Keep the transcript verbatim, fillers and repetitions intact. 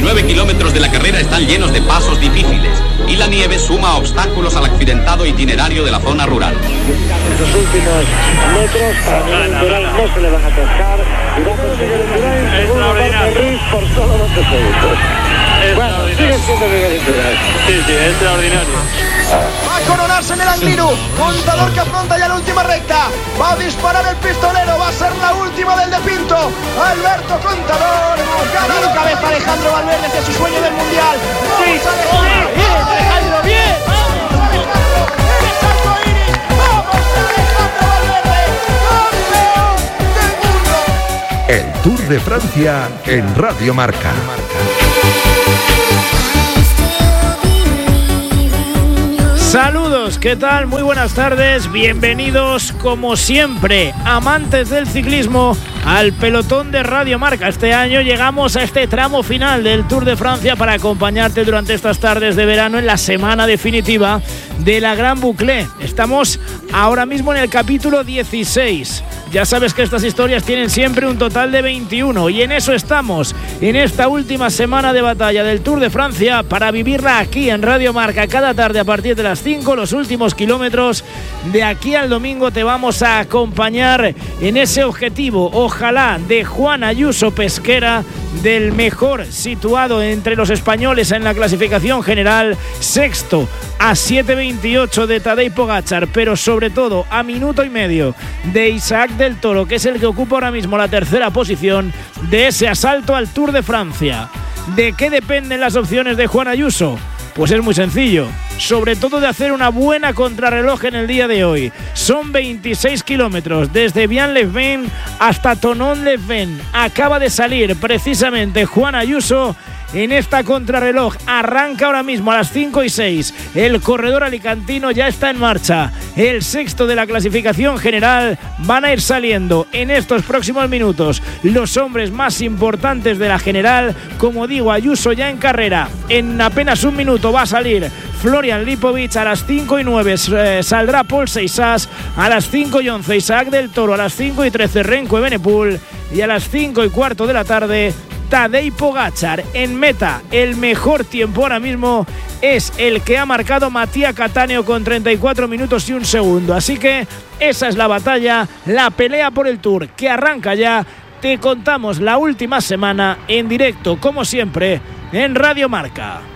diecinueve kilómetros de la carrera están llenos de pasos difíciles y la nieve suma obstáculos al accidentado itinerario de la zona rural. En los últimos metros para Miguel Indurain no se le van a pescar y va a conseguir Indurain segunda parte Ruiz por solo doce segundos. Bueno, sigue siendo Miguel Indurain. Sí, sí, extraordinario. Va a coronarse en el Angliru. Contador que afronta ya la última recta. Va a disparar el pistolero. Va a ser la última del de Pinto. Alberto Contador. Ganado cabeza Alejandro Valverde hacia su sueño del mundial. Sí, sí, bien, Alejandro, bien. Vamos, Alejandro. ¡Qué salto Iris! ¡Vamos, Alejandro Valverde! ¡Campeón del mundo! El Tour de Francia en Radio Marca. Saludos, ¿qué tal? Muy buenas tardes, bienvenidos como siempre, amantes del ciclismo, al pelotón de Radio Marca. Este año llegamos a este tramo final del Tour de Francia para acompañarte durante estas tardes de verano en la semana definitiva de la Gran Boucle. Estamos ahora mismo en el capítulo dieciséis. Ya sabes que estas historias tienen siempre un total de veintiuno y en eso estamos, en esta última semana de batalla del Tour de Francia para vivirla aquí en Radio Marca cada tarde a partir de las cinco, los últimos kilómetros. De aquí al domingo te vamos a acompañar en ese objetivo, ojalá, de Juan Ayuso Pesquera, del mejor situado entre los españoles en la clasificación general, sexto a siete veintiocho de Tadej Pogačar, pero sobre todo a minuto y medio de Isaac del Toro, que es el que ocupa ahora mismo la tercera posición de ese asalto al Tour de Francia. ¿De qué dependen las opciones de Juan Ayuso? Pues es muy sencillo, sobre todo de hacer una buena contrarreloj en el día de hoy. Son veintiséis kilómetros desde Bian-les-Bains hasta Thonon-les-Bains. Acaba de salir precisamente Juan Ayuso en esta contrarreloj. Arranca ahora mismo a las cinco y seis. El corredor alicantino ya está en marcha. El sexto de la clasificación general. Van a ir saliendo en estos próximos minutos los hombres más importantes de la general. Como digo, Ayuso ya en carrera. En apenas un minuto va a salir Florian Lipovic. A las cinco y nueve eh, saldrá Paul Seixas. A las cinco y once Isaac del Toro. A las cinco y trece Renko Evenepoel. Y a las cinco y cuarto de la tarde Tadej Pogačar. En meta, el mejor tiempo ahora mismo es el que ha marcado Matías Cattaneo con treinta y cuatro minutos y un segundo. Así que esa es la batalla, la pelea por el Tour que arranca ya. Te contamos la última semana en directo, como siempre, en Radio Marca.